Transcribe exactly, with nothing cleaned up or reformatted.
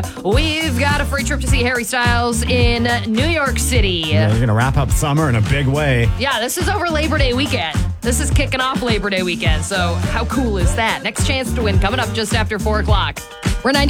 we've got a free trip to see Harry Styles in New York City. Yeah, you're going to wrap up summer in a big way. Yeah, this is over Labor Day weekend. This is kicking off Labor Day weekend. So how cool is that? Next chance to win coming up just after four o'clock. We're ninety.